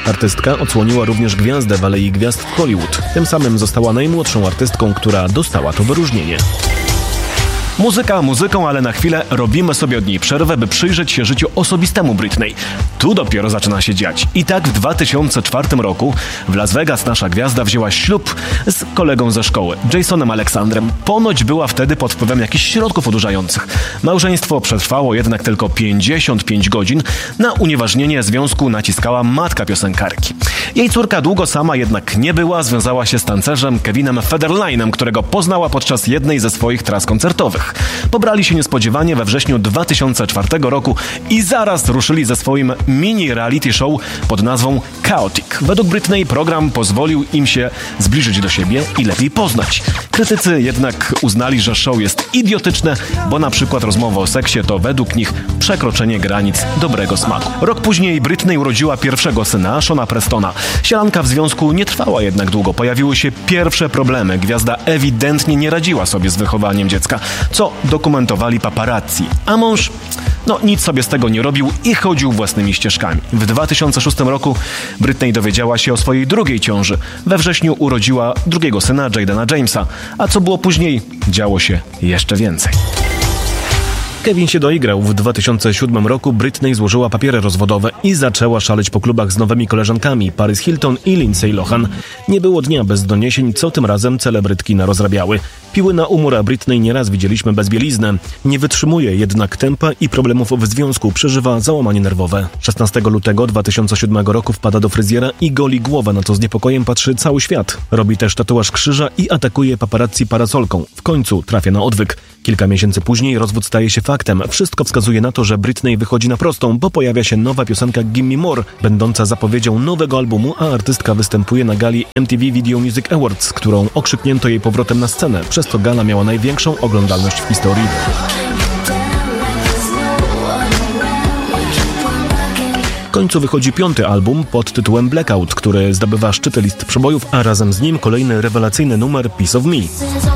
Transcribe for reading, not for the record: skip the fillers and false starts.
Artystka odsłoniła również gwiazdę w Alei Gwiazd w Hollywood. Tym samym została najmłodszą artystką, która dostała to wyróżnienie. Muzyka muzyką, ale na chwilę robimy sobie od niej przerwę, by przyjrzeć się życiu osobistemu Britney. Tu dopiero zaczyna się dziać. I tak w 2004 roku w Las Vegas nasza gwiazda wzięła ślub z kolegą ze szkoły, Jasonem Alexandrem. Ponoć była wtedy pod wpływem jakichś środków odurzających. Małżeństwo przetrwało jednak tylko 55 godzin. Na unieważnienie związku naciskała matka piosenkarki. Jej córka długo sama jednak nie była, związała się z tancerzem Kevinem Federline'em, którego poznała podczas jednej ze swoich tras koncertowych. Pobrali się niespodziewanie we wrześniu 2004 roku i zaraz ruszyli ze swoim mini reality show pod nazwą Chaotic. Według Britney program pozwolił im się zbliżyć do siebie i lepiej poznać. Krytycy jednak uznali, że show jest idiotyczne, bo na przykład rozmowa o seksie to według nich przekroczenie granic dobrego smaku. Rok później Britney urodziła pierwszego syna, Shona Prestona. Sielanka w związku nie trwała jednak długo. Pojawiły się pierwsze problemy. Gwiazda ewidentnie nie radziła sobie z wychowaniem dziecka, co dokumentowali paparazzi. A mąż, nic sobie z tego nie robił i chodził własnymi ścieżkami. W 2006 roku Britney dowiedziała się o swojej drugiej ciąży. We wrześniu urodziła drugiego syna, Jadena Jamesa. A co było później? Działo się jeszcze więcej. Kevin się doigrał. W 2007 roku Britney złożyła papiery rozwodowe i zaczęła szaleć po klubach z nowymi koleżankami Paris Hilton i Lindsay Lohan. Nie było dnia bez doniesień, co tym razem celebrytki narozrabiały. Piły na umór, a Britney nieraz widzieliśmy bez bielizny. Nie wytrzymuje jednak tempa i problemów w związku, przeżywa załamanie nerwowe. 16 lutego 2007 roku wpada do fryzjera i goli głowę, na co z niepokojem patrzy cały świat. Robi też tatuaż krzyża i atakuje paparazzi parasolką. W końcu trafia na odwyk. Kilka miesięcy później rozwód staje się faktem. Wszystko wskazuje na to, że Britney wychodzi na prostą, bo pojawia się nowa piosenka Gimme More, będąca zapowiedzią nowego albumu, a artystka występuje na gali MTV Video Music Awards, którą okrzyknięto jej powrotem na scenę, przez co gala miała największą oglądalność w historii. W końcu wychodzi 5. album pod tytułem Blackout, który zdobywa szczyty list przebojów, a razem z nim kolejny rewelacyjny numer Piece of Me.